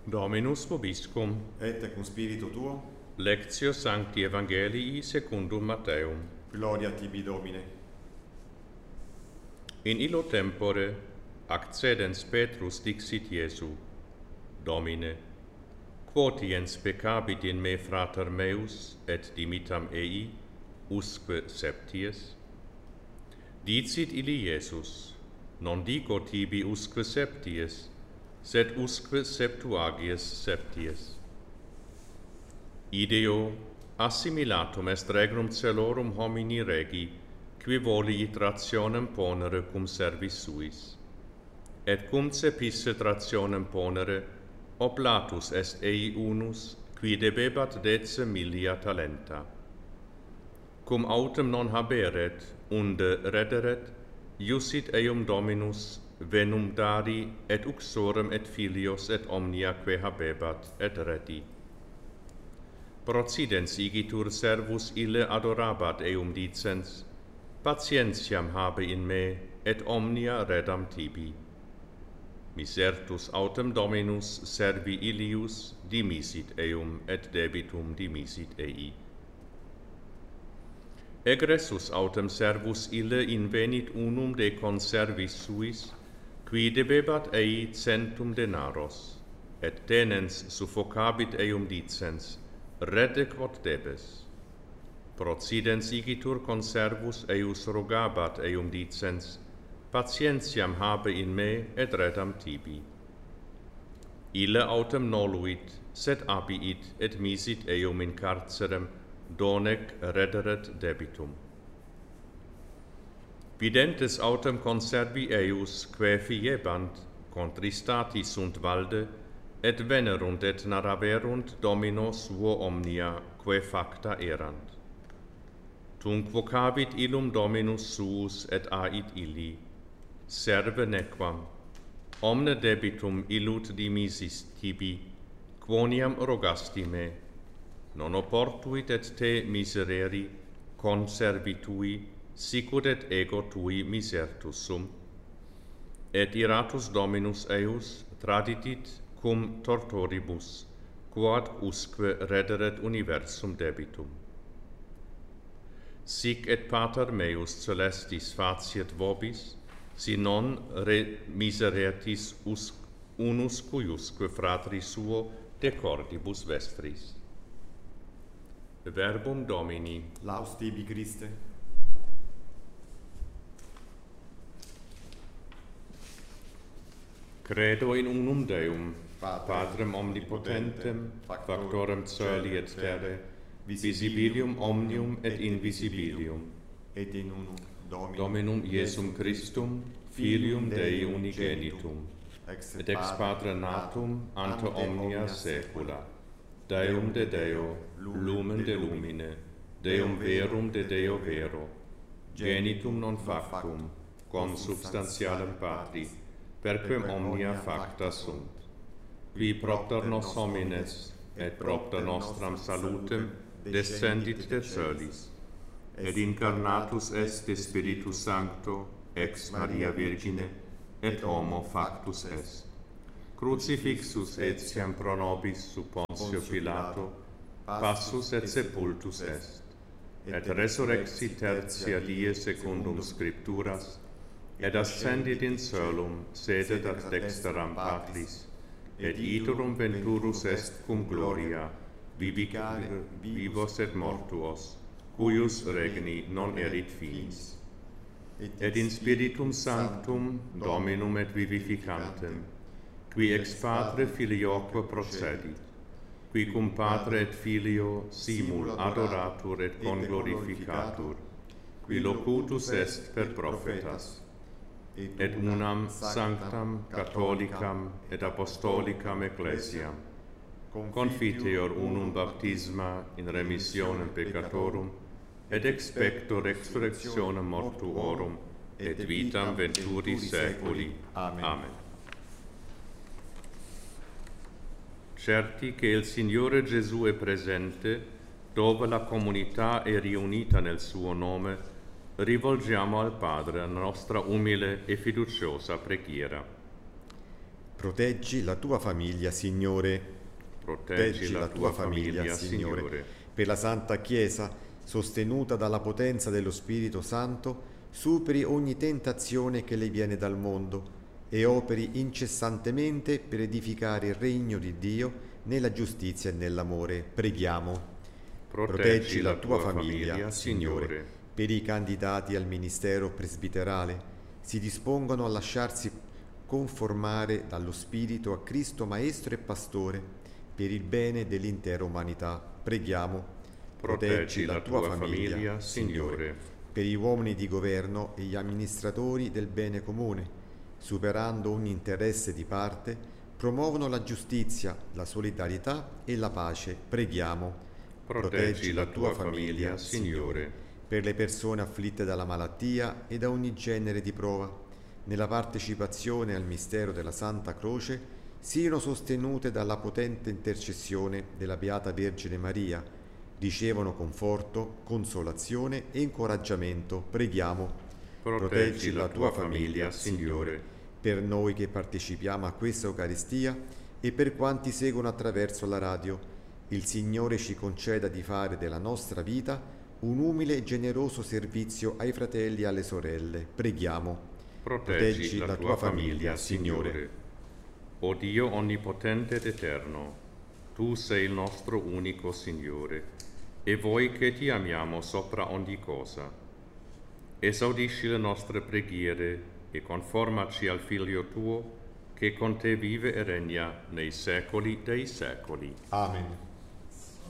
Dominus vobiscum. Et cum spiritu tuo. Lectio Sancti Evangelii secundum Matteum. Gloria tibi, Domine. In illo tempore accedens Petrus dixit Iesu: Domine, quotiens peccabit in me frater meus et dimittam ei, usque septies? Dicit illi Iesus: non dico tibi usque septies, sed usque septuagies septies. Ideo assimilatum est regnum celorum homini regi, qui voliit rationem ponere cum servis suis. Et cum cepisset rationem ponere, oblatus est ei unus, qui debebat 10.000 talenta. Cum autem non haberet, unde rederet, iusit eum Dominus venum dari, et uxorem et filios et omnia que habebat, et redi. Procidens igitur servus ille adorabat eum dicens: patientiam habe in me, et omnia redam tibi. Misertus autem Dominus servi illius dimisit eum, et debitum dimisit ei. Egressus autem servus ille invenit unum de conservis suis, qui debebat ei 100 denaros, et tenens suffocabit eum dicens: rede quod debes. Procidens igitur conservus eius rogabat eum dicens: patientiam habe in me, et redam tibi. Ille autem noluit, sed abiit, et misit eum in carcerem, donec rederet debitum. Videntes autem conservi eius, quae fiebant, contristati sunt valde, et venerunt et naraverunt Domino suo omnia, quae facta erant. Tunc vocabit illum Dominus suus, et ait illi: serve nequam, omne debitum illud dimisis tibi, quoniam rogasti me, non oportuit et te misereri, conservi tui, sicur et ego tui misertus sum. Et iratus Dominus eius traditit cum tortoribus, quod usque rederet universum debitum. Sic et Pater meus celestis faciet vobis, si non miseretis unus cuiusque fratri suo de cordibus vestris. Verbum Domini. Laus tibi, Christe. Credo in unum Deum, Patrem omnipotentem, factorem coeli et terrae, visibilium omnium et invisibilium, Et in unum Dominum Iesum Christum, Filium Dei unigenitum, et ex Patre natum ante omnia saecula, Deum de Deo, lumen de lumine, Deum verum de Deo vero, genitum non factum, consubstantialem Patri, perquem omnia facta sunt, qui propter nos homines, et propter nostram salutem, descendit de coelis, et incarnatus est de Spiritus Sancto, ex Maria Virgine, et homo factus est. Crucifixus etiam pro nobis sub Pontio Pilato, passus et sepultus est, et resurrexit tertia die secundum Scripturas, et ascendit in coelum, sedet ad dexteram Patris, et iterum venturus est cum gloria, vivicare vivos et mortuos, cuius regni non erit finis. Et in Spiritum Sanctum, Dominum et vivificantem, qui ex Patre Filioque procedit, qui cum Patre et Filio simul adoratur et conglorificatur, qui locutus est per prophetas, et unam sanctam catholicam et apostolicam ecclesiam, confiteor unum baptisma in remissionem peccatorum, et expecto resurrectionem mortuorum, et vitam venturi saeculi. Amen. Certi che il Signore Gesù è presente, dove la comunità è riunita nel suo nome, rivolgiamo al Padre la nostra umile e fiduciosa preghiera. Proteggi la tua famiglia, Signore. Proteggi la tua famiglia, Signore. Per la Santa Chiesa, sostenuta dalla potenza dello Spirito Santo, superi ogni tentazione che le viene dal mondo e operi incessantemente per edificare il regno di Dio nella giustizia e nell'amore. Preghiamo. Proteggi la tua famiglia, Signore. Per i candidati al ministero presbiterale, si dispongono a lasciarsi conformare dallo Spirito a Cristo Maestro e Pastore per il bene dell'intera umanità. Preghiamo. Proteggi la tua famiglia, Signore. Per gli uomini di governo e gli amministratori del bene comune, superando ogni interesse di parte, promuovono la giustizia, la solidarietà e la pace. Preghiamo. Proteggi la tua famiglia, Signore. Per le persone afflitte dalla malattia e da ogni genere di prova, nella partecipazione al mistero della Santa Croce, siano sostenute dalla potente intercessione della Beata Vergine Maria, ricevono conforto, consolazione e incoraggiamento. Preghiamo. Proteggi la tua famiglia, Signore. Per noi che partecipiamo a questa Eucaristia e per quanti seguono attraverso la radio, il Signore ci conceda di fare della nostra vita un umile e generoso servizio ai fratelli e alle sorelle. Preghiamo. Proteggi la tua famiglia, Signore. O Dio onnipotente ed eterno, tu sei il nostro unico Signore, e voi che ti amiamo sopra ogni cosa, esaudisci le nostre preghiere e conformaci al Figlio tuo, che con te vive e regna nei secoli dei secoli. Amen.